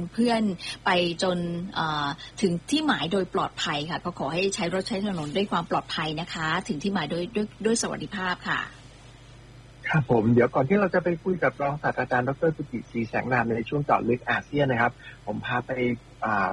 เพื่อนไปจนถึงที่หมายโดยปลอดภัยค่ะก็ขอให้ใช้รถใช้ถนนด้วยความปลอดภัยนะคะถึงที่หมายด้วยสวัสดิภาพค่ะครับผมเดี๋ยวก่อนที่เราจะไปคุยกับรองศาสตราจารย์ดร.สุจิตศรีแสงนามในช่วงเจาะลึกอาเซียนนะครับผมพาไป